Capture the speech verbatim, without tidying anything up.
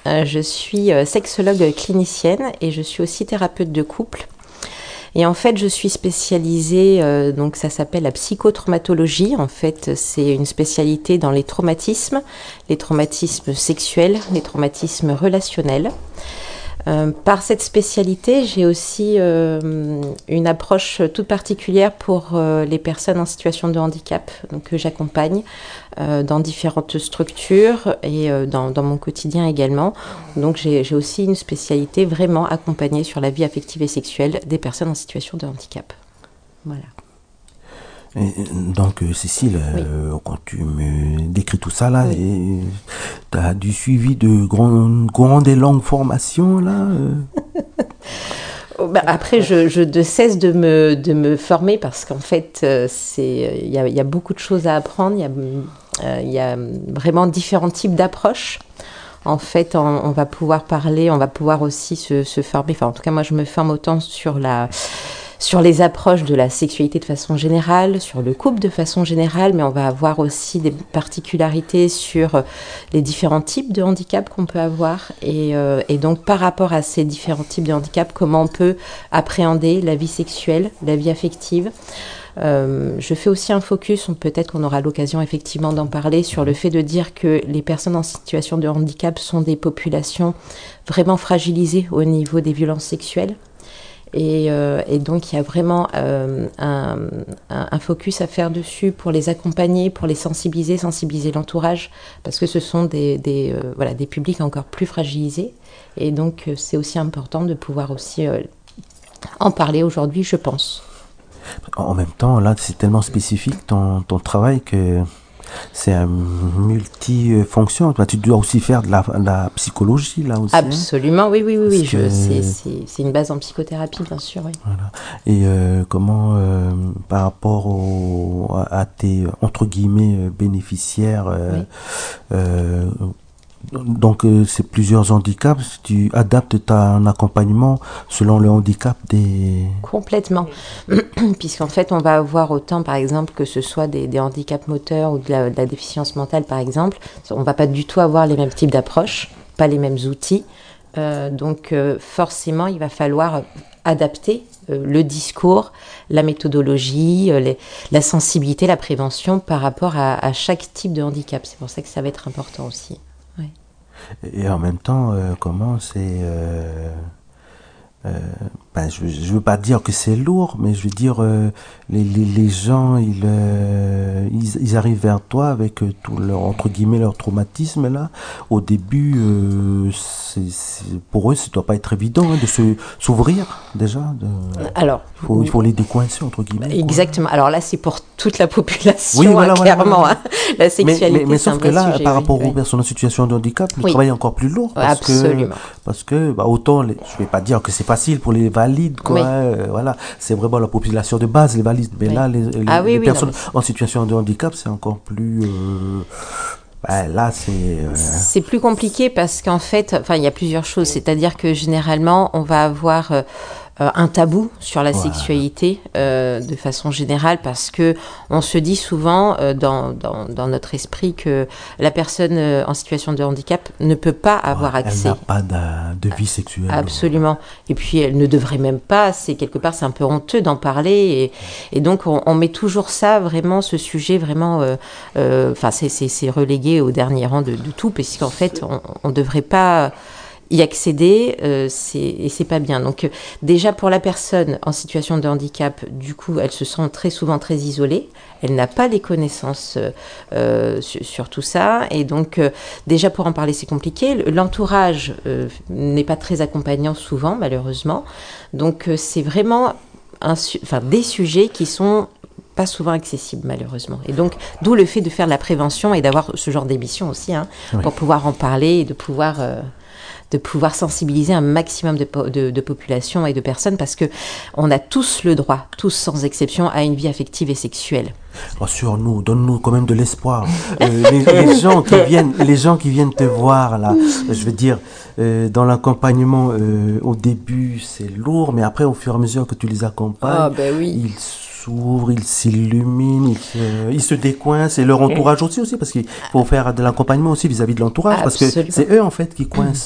Euh, je suis euh, sexologue clinicienne et je suis aussi thérapeute de couple. Et en fait, je suis spécialisée, euh, donc ça s'appelle la psychotraumatologie. En fait, c'est une spécialité dans les traumatismes, les traumatismes sexuels, les traumatismes relationnels. Euh, par cette spécialité, j'ai aussi euh, une approche toute particulière pour euh, les personnes en situation de handicap, donc, que j'accompagne euh, dans différentes structures et euh, dans, dans mon quotidien également. Donc j'ai, j'ai aussi une spécialité vraiment accompagnée sur la vie affective et sexuelle des personnes en situation de handicap. Voilà. Et donc, Cécile, oui. euh, quand tu me décris tout ça, là, oui. tu as du suivi de grandes, grandes et longues formations, là euh... Ben après, je, je ne cesse de me, de me former parce qu'en fait, c'est, il y a, il y a beaucoup de choses à apprendre. Il y a, euh, il y a vraiment différents types d'approches. En fait, on, on va pouvoir parler, on va pouvoir aussi se, se former. Enfin, en tout cas, moi, je me forme autant sur la... sur les approches de la sexualité de façon générale, sur le couple de façon générale, mais on va avoir aussi des particularités sur les différents types de handicap qu'on peut avoir. Et, euh, et donc, par rapport à ces différents types de handicap, comment on peut appréhender la vie sexuelle, la vie affective. Euh, je fais aussi un focus, peut-être qu'on aura l'occasion effectivement d'en parler, sur le fait de dire que les personnes en situation de handicap sont des populations vraiment fragilisées au niveau des violences sexuelles. Et, euh, et donc, il y a vraiment euh, un, un, un focus à faire dessus pour les accompagner, pour les sensibiliser, sensibiliser l'entourage, parce que ce sont des, des, euh, voilà, des publics encore plus fragilisés. Et donc, euh, c'est aussi important de pouvoir aussi euh, en parler aujourd'hui, je pense. En même temps, là, c'est tellement spécifique ton, ton travail que c'est un multifonction. Tu dois aussi faire de la, de la psychologie, là aussi. Absolument, hein, oui, oui, oui. oui je, que... c'est, c'est, c'est une base en psychothérapie, bien sûr. Oui. Voilà. Et euh, comment, euh, par rapport au, à tes, entre guillemets, bénéficiaires, euh, oui. euh, donc euh, c'est plusieurs handicaps, tu adaptes ton accompagnement selon le handicap des... Complètement, puisqu'en fait on va avoir autant par exemple que ce soit des, des handicaps moteurs ou de la, de la déficience mentale par exemple, on ne va pas du tout avoir les mêmes types d'approches, pas les mêmes outils, euh, donc euh, forcément il va falloir adapter euh, le discours, la méthodologie, euh, les, la sensibilité, la prévention par rapport à, à chaque type de handicap, c'est pour ça que ça va être important aussi. Et en même temps, euh, comment c'est... Euh, euh, ben, je ne veux pas dire que c'est lourd, mais je veux dire, euh, les, les, les gens, ils, euh, ils, ils arrivent vers toi avec euh, tout leur, entre guillemets, leur traumatisme, là. Au début, euh, c'est, c'est, pour eux, ça ne doit pas être évident hein, de se, s'ouvrir, déjà. De, Alors, faut, il faut les décoincer, entre guillemets. Exactement. Quoi. Alors là, c'est pour toute la population, oui, voilà, hein, voilà, clairement. Voilà. Hein. La sexualité, mais, mais, mais c'est sauf un que là, sujet, par oui, rapport oui. aux personnes en situation de handicap, le oui. travail est encore plus lourd. Parce Absolument. Que, parce que, bah, autant, les, je ne vais pas dire que c'est facile pour les valides, quoi. Oui. Euh, voilà, c'est vraiment la population de base, les valides. Mais oui. là, les, les, ah, oui, les oui, personnes non, mais... en situation de handicap, c'est encore plus. Euh, bah, là, c'est. Euh... C'est plus compliqué parce qu'en fait, enfin, il y a plusieurs choses. C'est-à-dire que généralement, on va avoir. Euh, Euh, un tabou sur la voilà. sexualité euh, de façon générale parce que on se dit souvent euh, dans, dans, dans notre esprit que la personne euh, en situation de handicap ne peut pas avoir ouais, accès. Elle n'a pas de, de vie sexuelle. Absolument. Et puis elle ne devrait même pas. C'est quelque part c'est un peu honteux d'en parler et, et donc on, on met toujours ça vraiment ce sujet vraiment. Enfin euh, euh, c'est, c'est, c'est relégué au dernier rang de, de tout parce qu'en fait on ne devrait pas y accéder, euh, c'est, et c'est pas bien. Donc euh, déjà pour la personne en situation de handicap, du coup, elle se sent très souvent très isolée. Elle n'a pas les connaissances euh, sur, sur tout ça. Et donc euh, déjà pour en parler, c'est compliqué. L'entourage euh, n'est pas très accompagnant souvent, malheureusement. Donc euh, c'est vraiment un su- enfin, des sujets qui sont pas souvent accessibles malheureusement. Et donc d'où le fait de faire de la prévention et d'avoir ce genre d'émission aussi, hein, oui. pour pouvoir en parler et de pouvoir... Euh, de pouvoir sensibiliser un maximum de, po- de, de populations et de personnes parce que on a tous le droit, tous sans exception, à une vie affective et sexuelle. Rassure-nous, donne-nous quand même de l'espoir. Euh, les, les gens qui viennent, les gens qui viennent te voir là, je veux dire, euh, dans l'accompagnement, euh, au début c'est lourd, mais après au fur et à mesure que tu les accompagnes, ah, ben oui. ils s'ouvrent, ils s'illuminent, ils se, ils se décoincent et leur entourage aussi aussi parce qu'il faut faire de l'accompagnement aussi vis-à-vis de l'entourage. Absolument. Parce que c'est eux en fait qui coincent.